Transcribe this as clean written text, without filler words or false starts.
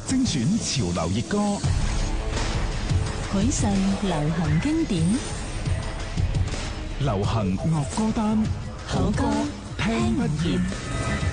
精選潮流熱歌， 許世流行經典， 流行樂歌單， 好歌聽不厭。